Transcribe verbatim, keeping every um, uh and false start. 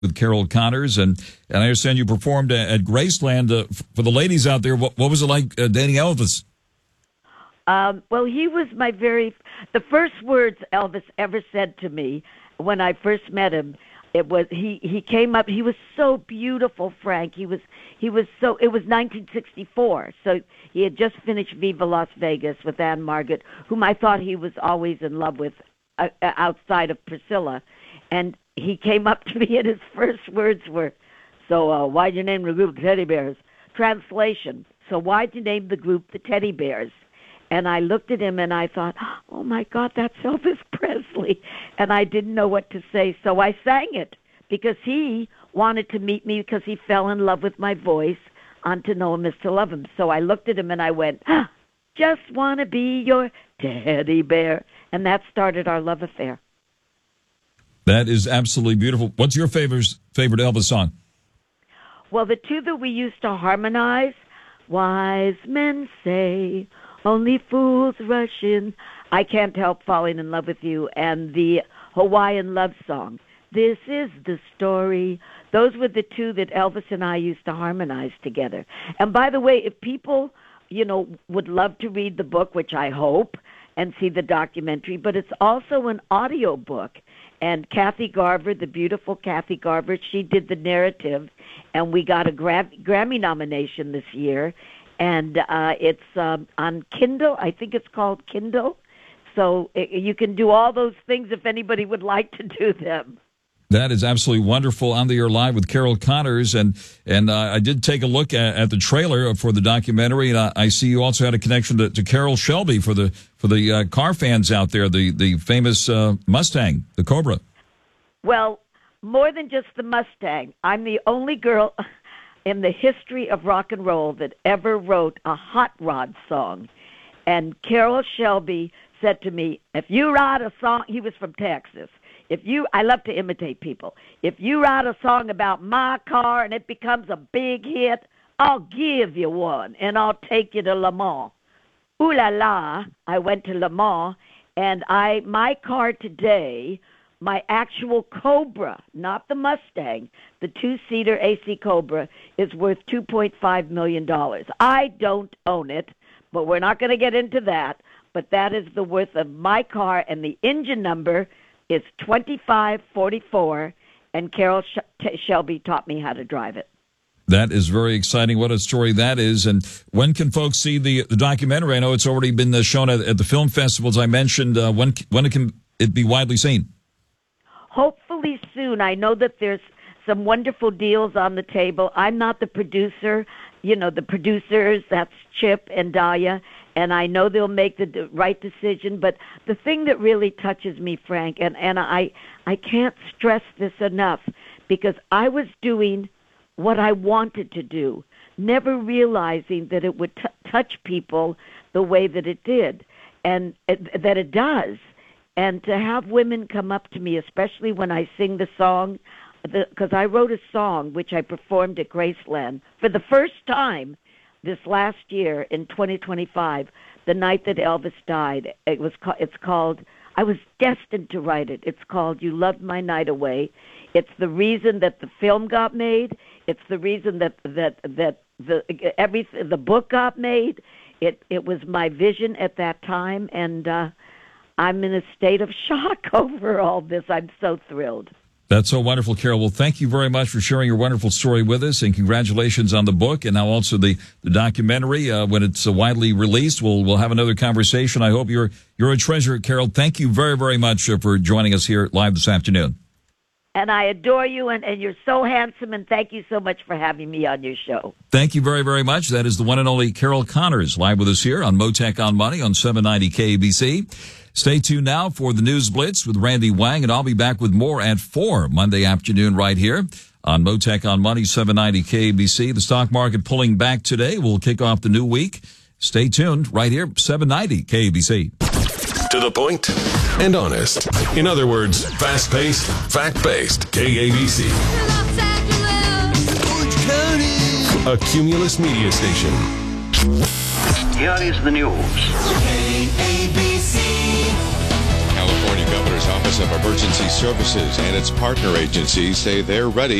with Carol Connors, and, and I understand you performed at Graceland. Uh, for the ladies out there, what, what was it like uh, dating Elvis? Um, well, he was my very, the first words Elvis ever said to me when I first met him, it was, he, he came up, he was so beautiful, Frank. He was, he was so, it was nineteen sixty-four, so he had just finished Viva Las Vegas with Anne Margaret, whom I thought he was always in love with uh, outside of Priscilla, and he came up to me and his first words were, so uh, why'd you name the group Teddy Bears? Translation, so why'd you name the group the Teddy Bears? And I looked at him and I thought, oh, my God, that's Elvis Presley. And I didn't know what to say, so I sang it because he wanted to meet me because he fell in love with my voice on To Know Him Is to Love Him. So I looked at him and I went, ah, just want to be your teddy bear. And that started our love affair. That is absolutely beautiful. What's your favorite, favorite Elvis song? Well, the two that we used to harmonize, Wise Men Say, Only Fools Rush In, I Can't Help Falling in Love with You, and the Hawaiian love song, This Is the Story. Those were the two that Elvis and I used to harmonize together. And by the way, if people, you know, would love to read the book, which I hope, and see the documentary, but it's also an audio book. And Kathy Garver, the beautiful Kathy Garver, she did the narrative, and we got a Gra- Grammy nomination this year. And uh, it's um, on Kindle. I think it's called Kindle. So it, you can do all those things if anybody would like to do them. That is absolutely wonderful. On the Air Live with Carol Connors. And and uh, I did take a look at, at the trailer for the documentary, and I, I see you also had a connection to, to Carroll Shelby for the for the uh, car fans out there, the, the famous uh, Mustang, the Cobra. Well, more than just the Mustang. I'm the only girl in the history of rock and roll that ever wrote a hot rod song. And Carroll Shelby said to me, if you write a song, he was from Texas, if you, I love to imitate people, if you write a song about my car and it becomes a big hit, I'll give you one and I'll take you to Le Mans. Ooh la la, I went to Le Mans, and I, my car today, my actual Cobra, not the Mustang, the two-seater A C Cobra, is worth two point five million dollars. I don't own it, but we're not going to get into that. But that is the worth of my car, and the engine number is twenty-five forty-four, and Carroll Sh- Shelby taught me how to drive it. That is very exciting. What a story that is. And when can folks see the, the documentary? I know it's already been shown at, at the film festivals I mentioned. Uh, when, when it can it be widely seen? Hopefully soon. I know that there's some wonderful deals on the table. I'm not the producer. You know, the producers, that's Chip and Dahlia, and I know they'll make the right decision. But the thing that really touches me, Frank, and, and I, I can't stress this enough, because I was doing what I wanted to do, never realizing that it would t- touch people the way that it did, and it, that it does. And to have women come up to me, especially when I sing the song, because I wrote a song which I performed at Graceland for the first time this last year in twenty twenty-five, the night that Elvis died. It was it's called, I was destined to write it. It's called You Loved My Night Away. It's the reason that the film got made. It's the reason that that that the every the book got made. It it was my vision at that time, and uh, I'm in a state of shock over all this. I'm so thrilled. That's so wonderful, Carol. Well, thank you very much for sharing your wonderful story with us, and congratulations on the book and now also the, the documentary. Uh, when it's uh, widely released, we'll we'll have another conversation. I hope you're you're a treasure, Carol. Thank you very, very much uh, for joining us here live this afternoon. And I adore you, and, and you're so handsome, and thank you so much for having me on your show. Thank you very, very much. That is the one and only Carol Connors, live with us here on Motec on Money on seven ninety K A B C. Stay tuned now for the News Blitz with Randy Wang, and I'll be back with more at four Monday afternoon right here on Motec on Money, seven ninety K A B C. The stock market pulling back today. We'll kick off the new week. Stay tuned right here, seven ninety K A B C. To the point and honest. In other words, fast-paced, fact-based. K A B C. A Cumulus media station. Here is the news. K A B C. California Governor's Office of Emergency Services and its partner agencies say they're ready